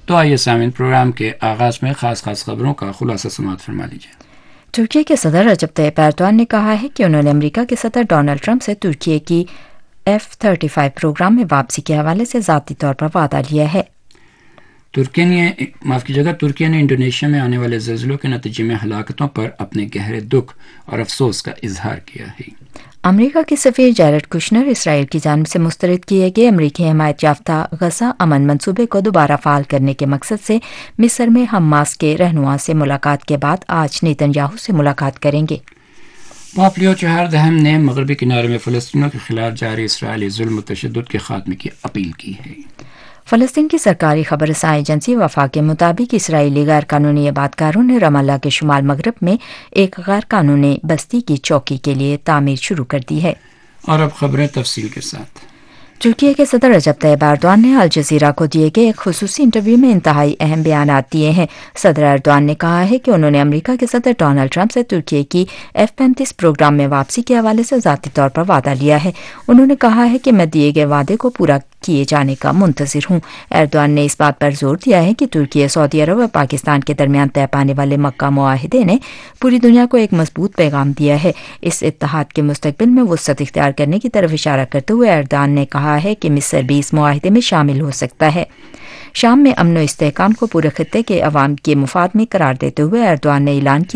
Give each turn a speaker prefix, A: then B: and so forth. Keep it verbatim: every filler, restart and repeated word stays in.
A: تو آئیے سامعین، پروگرام کے آغاز میں خاص خاص خبروں کا خلاصہ سماعت فرما لیجیے۔
B: ترکی کے صدر رجب طیب ایردوان نے کہا ہے کہ انہوں نے امریکہ کے صدر ڈونلڈ ٹرمپ سے ترکی کی ایف تھرٹی فائیو پروگرام میں واپسی کے حوالے سے ذاتی طور پر وعدہ لیا ہے۔
A: ترکی نے معاف کی جگہ ترکی نے انڈونیشیا میں آنے والے زلزلوں کے نتیجے میں ہلاکتوں پر اپنے گہرے دکھ اور افسوس کا اظہار کیا ہے۔
B: امریکہ کے سفیر جیرڈ کشنر اسرائیل کی جانب سے مسترد کیے گئے امریکی حمایت یافتہ غزہ امن منصوبے کو دوبارہ فعال کرنے کے مقصد سے مصر میں حماس کے رہنما سے ملاقات کے بعد آج نیتن یاہو سے ملاقات کریں گے۔
A: پاپ لیو چہاردہم نے مغربی کنارے میں فلسطینیوں کے خلاف جاری اسرائیلی ظلم و تشدد کے خاتمے کی اپیل کی ہے۔
B: فلسطین کی سرکاری خبر رساں ایجنسی وفا کے مطابق اسرائیلی غیر قانونی عبادتکاروں نے رام اللہ کے شمال مغرب میں ایک غیر قانونی بستی کی چوکی کے لیے تعمیر شروع کر دی ہے۔
A: اور اب خبریں تفصیل کے ساتھ۔
B: ترکی کے صدر رجب طیب ایردوان نے الجزیرہ کو دیے گئے ایک خصوصی انٹرویو میں انتہائی اہم بیانات دیے ہیں۔ صدر ایردوان نے کہا ہے کہ انہوں نے امریکہ کے صدر ڈونلڈ ٹرمپ سے ترکی کی ایف پینتیس پروگرام میں واپسی کے حوالے سے ذاتی طور پر وعدہ لیا ہے۔ انہوں نے کہا ہے کہ میں دیے گئے وعدے کو پورا کیے جانے کا منتظر ہوں۔ ایردوان نے اس بات پر زور دیا ہے کہ ترکی، سعودی عرب اور پاکستان کے درمیان طے پانے والے مکہ معاہدے نے پوری دنیا کو ایک مضبوط پیغام دیا ہے۔ اس اتحاد کے مستقبل میں وسعت اختیار کرنے کی طرف اشارہ کرتے ہوئے ایردوان نے کہا ہے کہ مصر بھی اس معاہدے میں شامل ہو سکتا ہے۔ شام میں امن و استحکام کو پورے خطے کے عوام کے مفاد میں قرار دیتے ہوئے ایردوان نے اعلان کیا